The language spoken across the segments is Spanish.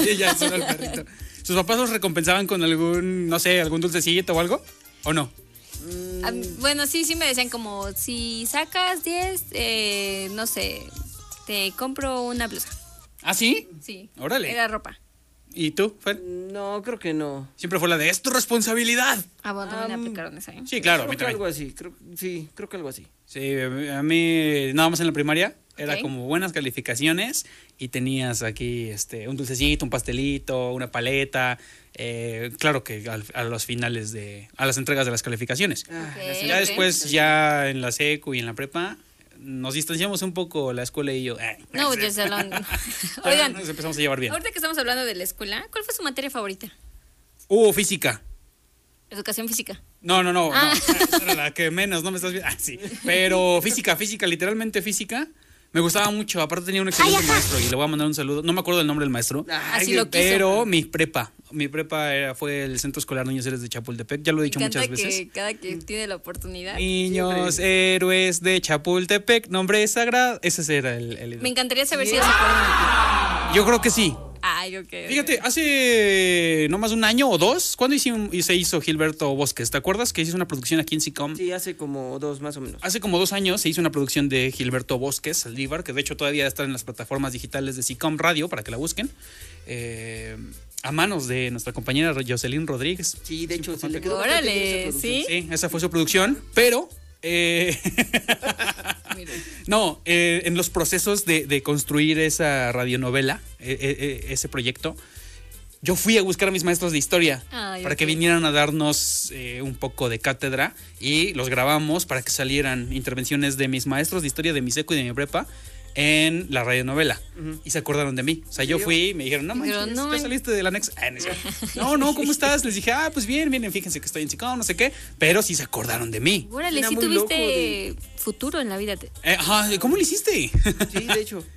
Sí, ya solo el perrito. ¿Sus papás los recompensaban con algún, no sé, algún dulcecito o algo? ¿O no? Bueno, sí me decían como, si sacas 10, no sé, te compro una blusa. ¿Ah, sí? Sí. Órale. Era ropa. ¿Y tú, Fer? No, creo que no. Siempre fue la de, es tu responsabilidad. Ah, bueno, también aplicaron esa, ¿eh? Sí, claro, a Creo mí que también. algo así, creo que algo así. Sí, a mí nada más en la primaria era Ok. como buenas calificaciones y tenías aquí un dulcecito, un pastelito, una paleta. Claro que a los finales a las entregas de las calificaciones. Ok, Ya ok. después, ya en la secu y en la prepa, nos distanciamos un poco la escuela y yo. No, pues, del salón. Pero Oigan, nos empezamos a llevar bien. ahorita que estamos hablando de la escuela, ¿cuál fue su materia favorita? Física. Educación física. No, Ah. esa era la que menos, no me estás viendo. Sí. Pero física, literalmente física. Me gustaba mucho, aparte tenía un excelente maestro y le voy a mandar un saludo. No me acuerdo del nombre del maestro. Así lo quiso. Pero mi prepa fue el Centro Escolar Niños Héroes de Chapultepec, ya lo he dicho Me muchas encanta veces. que cada que tiene la oportunidad. Niños Héroes de Chapultepec, nombre sagrado. Ese era el Me encantaría saber si ya se acuerdan Yo creo que sí. de ti. Ay, ok. Fíjate, hace no más un año o dos, ¿cuándo se hizo Gilberto Bosques? ¿Te acuerdas que hizo una producción aquí en SICOM? Sí, hace como 2 más o menos. Hace como 2 años se hizo una producción de Gilberto Bosques, Saldívar, que de hecho todavía está en las plataformas digitales de SICOM Radio para que la busquen. A manos de nuestra compañera Jocelyn Rodríguez. Sí, de hecho, se le quedó Órale, bastante bien esa producción. ¿sí? Sí, esa fue su producción, pero no, en los procesos de construir esa radionovela, ese proyecto, yo fui a buscar a mis maestros de historia para que vinieran a darnos un poco de cátedra y los grabamos para que salieran intervenciones de mis maestros de historia de mi seco y de mi prepa en la radionovela. Y se acordaron de mí. O sea, yo fui y me dijeron, no manches, ya saliste del anexo. No, ¿cómo estás? Les dije, pues bien, miren, fíjense que estoy en SICOM, no sé qué. Pero sí se acordaron de mí. Órale, Era sí muy tuviste futuro en la vida. ¿Cómo lo hiciste? Sí, de hecho.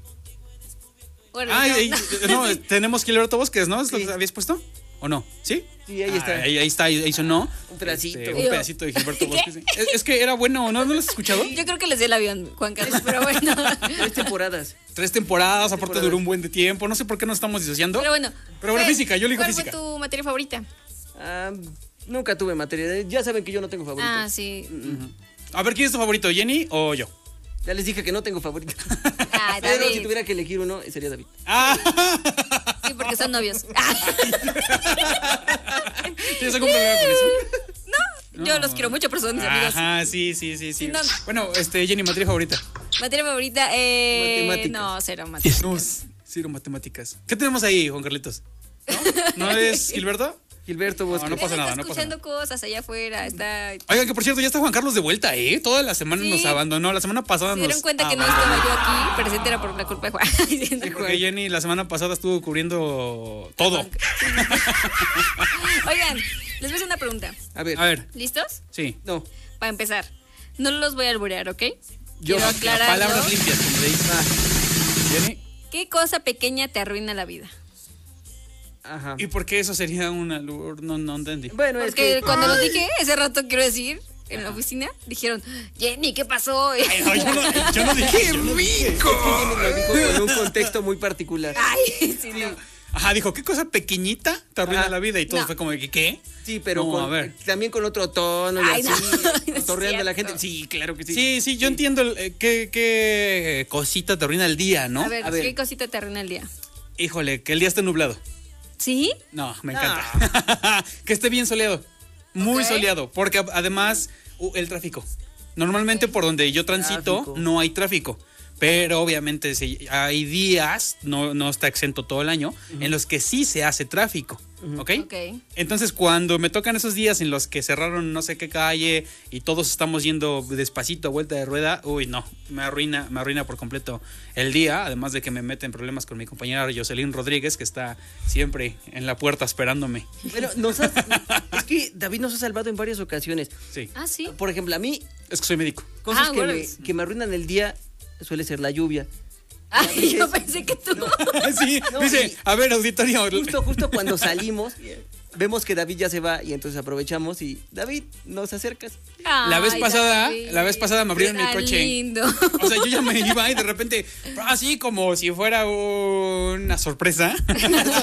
Órale, No, tenemos Gilberto Bosques, ¿no? ¿Es lo que habías puesto? ¿O no? ¿Sí? Sí, ahí está. Ahí está, ahí sonó. Un pedacito. Un pedacito de Gilberto Bosques. Es que era bueno, ¿no? ¿No lo has escuchado? Yo creo que les di el avión, Juan Carlos, pero bueno. 3 temporadas. 3 temporadas, aparte duró un buen de tiempo. No sé por qué nos estamos disociando. Pero bueno. Física, yo le digo ¿Cuál física. fue tu materia favorita? Nunca tuve materia. Ya saben que yo no tengo favorito. Sí. A ver, ¿quién es tu favorito, Jenny o yo? Ya les dije que no tengo favorito. Ah, Pero David. si tuviera que elegir uno, sería David. Sí, porque son novios. ¿Tienes algún problema con eso? Yo los quiero mucho, pero son mis amigos. Ajá, sí. No. Bueno, Jenny, materia favorita. Materia favorita, Matemáticas. no, cero matemáticas. No, cero matemáticas. ¿Qué tenemos ahí, Juan Carlitos? ¿No es Gilberto? Gilberto Bosques. No pasa nada, Está no pasa escuchando cosas allá afuera, está... Oigan, que por cierto, ya está Juan Carlos de vuelta, ¿eh? Toda la semana Sí. nos abandonó. La semana pasada Se nos dieron cuenta que no estaba yo aquí, presente era por la culpa de Juan. Porque Jenny la semana pasada estuvo cubriendo todo. Oigan, les voy a hacer una pregunta. A ver. A ver, ¿Listos? sí. No. Para empezar, no los voy a alburear, ¿ok? Yo, Quiero aclararlo. Palabras limpias, como se dice. Jenny, ¿Qué cosa pequeña te arruina la vida? Ajá. ¿y por qué eso sería un albur? No entendí. Bueno, es Porque que cuando lo dije, ese rato quiero decir, en la oficina, dijeron, Jenny, ¿qué pasó? Ay, no, yo no dije. lo dijo con un contexto muy particular. Ay, sí, no. Ajá, dijo, ¿qué cosa pequeñita te arruina Ajá. la vida? Y todo No. fue como de que, ¿qué? Sí, pero No, a ver. también con otro tono y Ay, así, no, es torreando a la cierto. gente. Sí, claro que sí. Sí, yo entiendo qué cosita te arruina el día, ¿no? A ver, A ver. ¿qué cosita te arruina el día? Híjole, que el día esté nublado. ¿Sí? No, me encanta. Que esté bien soleado. Muy Ok. soleado. Porque además, el tráfico. Normalmente por donde yo transito Tráfico. no hay tráfico. Pero obviamente hay días, no está exento todo el año, en los que sí se hace tráfico. ¿Ok? Ok. Entonces, cuando me tocan esos días en los que cerraron no sé qué calle y todos estamos yendo despacito a vuelta de rueda, uy, no, me arruina por completo el día, además de que me mete en problemas con mi compañera Jocelyn Rodríguez, que está siempre en la puerta esperándome. Bueno, es que David nos ha salvado en varias ocasiones. Sí, Ah, sí. Por ejemplo, a mí, es que soy médico. cosas bueno. que me arruinan el día suele ser la lluvia. Ay, yo pensé que tú. Sí, No, dice, y- a ver, auditorio. Justo cuando salimos, vemos que David ya se va y entonces aprovechamos y David, nos acercas. La vez Ay, pasada me abrieron el Tan coche. lindo. O sea, yo ya me iba y de repente, así como si fuera una sorpresa,